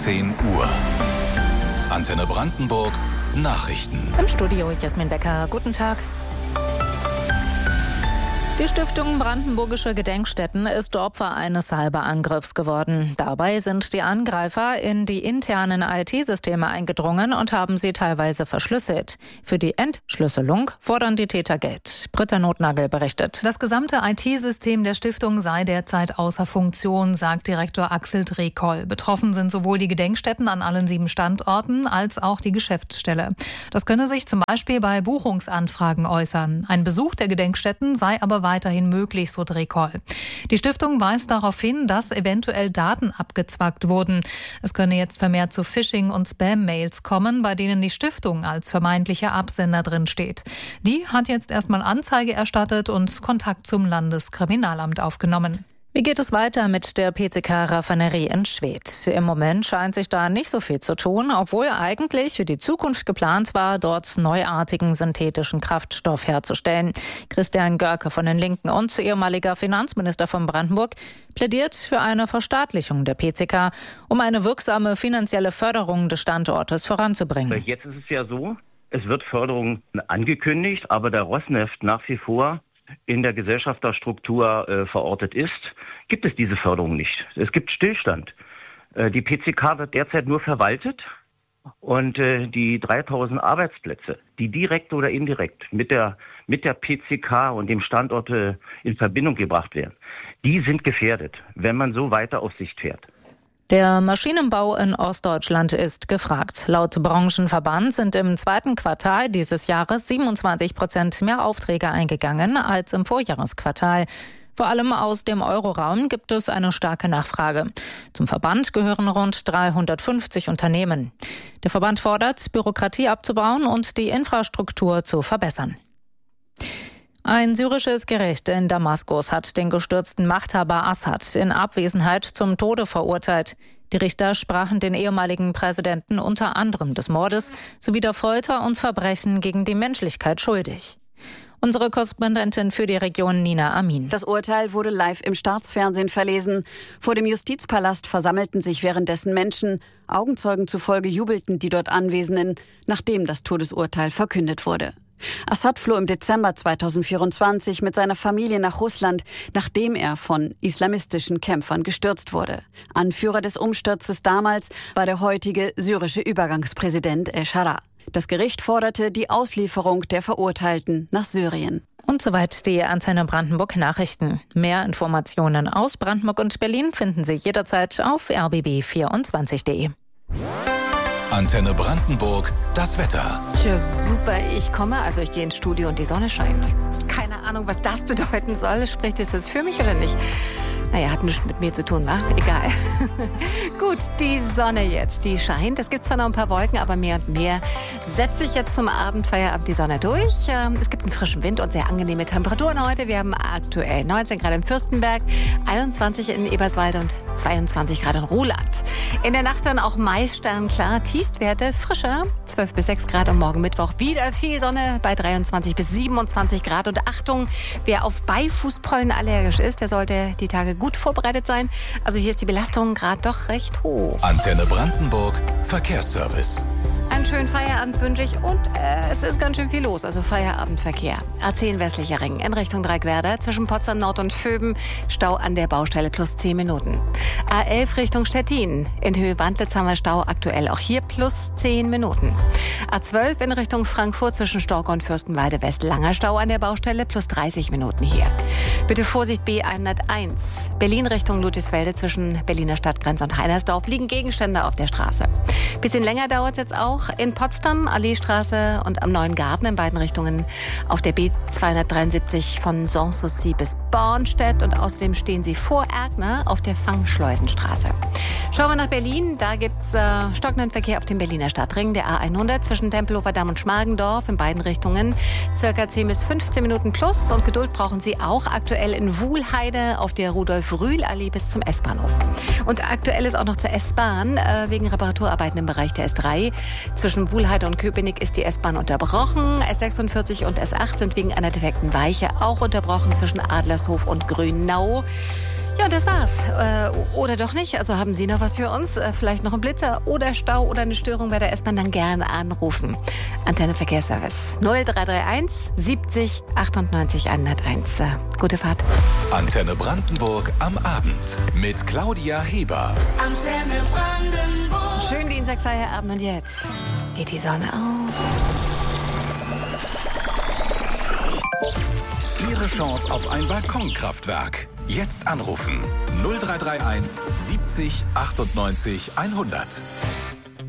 10 Uhr. Antenne Brandenburg Nachrichten. Im Studio Jasmin Becker. Guten Tag. Die Stiftung Brandenburgische Gedenkstätten ist Opfer eines Cyberangriffs geworden. Dabei sind die Angreifer in die internen IT-Systeme eingedrungen und haben sie teilweise verschlüsselt. Für die Entschlüsselung fordern die Täter Geld. Britta Notnagel berichtet. Das gesamte IT-System der Stiftung sei derzeit außer Funktion, sagt Direktor Axel Drekoll. Betroffen sind sowohl die Gedenkstätten an allen 7 Standorten als auch die Geschäftsstelle. Das könne sich zum Beispiel bei Buchungsanfragen äußern. Ein Besuch der Gedenkstätten sei aber weiterhin möglich, so Drekoll. Die Stiftung weist darauf hin, dass eventuell Daten abgezwackt wurden. Es könne jetzt vermehrt zu Phishing- und Spam-Mails kommen, bei denen die Stiftung als vermeintlicher Absender drin steht. Die hat jetzt erstmal Anzeige erstattet und Kontakt zum Landeskriminalamt aufgenommen. Wie geht es weiter mit der PCK-Raffinerie in Schwedt? Im Moment scheint sich da nicht so viel zu tun, obwohl eigentlich für die Zukunft geplant war, dort neuartigen synthetischen Kraftstoff herzustellen. Christian Görke von den Linken und ehemaliger Finanzminister von Brandenburg plädiert für eine Verstaatlichung der PCK, um eine wirksame finanzielle Förderung des Standortes voranzubringen. Jetzt ist es ja so, es wird Förderung angekündigt, aber da Rosneft nach wie vor in der Gesellschafterstruktur verortet ist, gibt es diese Förderung nicht. Es gibt Stillstand. Die PCK wird derzeit nur verwaltet und die 3000 Arbeitsplätze, die direkt oder indirekt mit der PCK und dem Standort in Verbindung gebracht werden, die sind gefährdet, wenn man so weiter auf Sicht fährt. Der Maschinenbau in Ostdeutschland ist gefragt. Laut Branchenverband sind im 2. Quartal dieses Jahres 27% mehr Aufträge eingegangen als im Vorjahresquartal. Vor allem aus dem Euroraum gibt es eine starke Nachfrage. Zum Verband gehören rund 350 Unternehmen. Der Verband fordert, Bürokratie abzubauen und die Infrastruktur zu verbessern. Ein syrisches Gericht in Damaskus hat den gestürzten Machthaber Assad in Abwesenheit zum Tode verurteilt. Die Richter sprachen den ehemaligen Präsidenten unter anderem des Mordes sowie der Folter und Verbrechen gegen die Menschlichkeit schuldig. Unsere Korrespondentin für die Region Nina Amin. Das Urteil wurde live im Staatsfernsehen verlesen. Vor dem Justizpalast versammelten sich währenddessen Menschen. Augenzeugen zufolge jubelten die dort Anwesenden, nachdem das Todesurteil verkündet wurde. Assad floh im Dezember 2024 mit seiner Familie nach Russland, nachdem er von islamistischen Kämpfern gestürzt wurde. Anführer des Umsturzes damals war der heutige syrische Übergangspräsident El-Shara. Das Gericht forderte die Auslieferung der Verurteilten nach Syrien. Und soweit die Antenne Brandenburg Nachrichten. Mehr Informationen aus Brandenburg und Berlin finden Sie jederzeit auf rbb24.de. Antenne Brandenburg, das Wetter. Tja, super. Ich gehe ins Studio und die Sonne scheint. Keine Ahnung, was das bedeuten soll. Spricht es das für mich oder nicht? Naja, hat nichts mit mir zu tun, wa? Egal. Gut, die Sonne jetzt, die scheint. Es gibt zwar noch ein paar Wolken, aber mehr und mehr setzt sich jetzt zum Abendfeierabend die Sonne durch. Es gibt einen frischen Wind und sehr angenehme Temperaturen heute. Wir haben aktuell 19 Grad im Fürstenberg, 21 in Eberswalde und 22 Grad in Ruhland. In der Nacht dann auch meist sternklar, Tiefstwerte frischer, 12 bis 6 Grad und morgen Mittwoch wieder viel Sonne bei 23 bis 27 Grad. Und Achtung, wer auf Beifußpollen allergisch ist, der sollte die Tage gut vorbereitet sein. Also hier ist die Belastung gerade doch recht hoch. Antenne Brandenburg, Verkehrsservice. Einen schönen Feierabend wünsche ich und es ist ganz schön viel los, also Feierabendverkehr. A10 westlicher Ring in Richtung Dreieckwerder zwischen Potsdam Nord und Vöben, Stau an der Baustelle plus 10 Minuten. A11 Richtung Stettin, in Höhe Wandlitz haben wir Stau, aktuell auch hier plus 10 Minuten. A12 in Richtung Frankfurt zwischen Stork und Fürstenwalde West, langer Stau an der Baustelle plus 30 Minuten hier. Bitte Vorsicht B101, Berlin Richtung Ludwigsfelde zwischen Berliner Stadtgrenze und Heinersdorf liegen Gegenstände auf der Straße. Bisschen länger dauert es jetzt auch in Potsdam, Alleestraße und am Neuen Garten in beiden Richtungen auf der B273 von Sanssouci bis Bornstedt und außerdem stehen Sie vor Erkner auf der Fangschleusenstraße. Schauen wir nach Berlin, da gibt's stockenden Verkehr auf dem Berliner Stadtring, der A100 zwischen Tempelhofer Damm und Schmargendorf in beiden Richtungen, circa 10 bis 15 Minuten plus und Geduld brauchen Sie auch aktuell in Wuhlheide auf der Rudolf-Rühl-Allee bis zum S-Bahnhof. Und aktuell ist auch noch zur S-Bahn wegen Reparaturarbeiten im Bereich der S3. Zwischen Wuhlheide und Köpenick ist die S-Bahn unterbrochen. S46 und S8 sind wegen einer defekten Weiche auch unterbrochen zwischen Adlershof und Grünau. Ja, Ja, das war's. Oder doch nicht? Also haben Sie noch was für uns? Vielleicht noch ein Blitzer oder Stau oder eine Störung bei der S-Bahn? Dann gerne anrufen. Antenne Verkehrsservice 0331 70 98 101. Gute Fahrt. Antenne Brandenburg am Abend mit Claudia Heber. Antenne Brandenburg. Schönen Dienstag, Feierabend und jetzt geht die Sonne auf. Ihre Chance auf ein Balkonkraftwerk. Jetzt anrufen. 0331 70 98 100.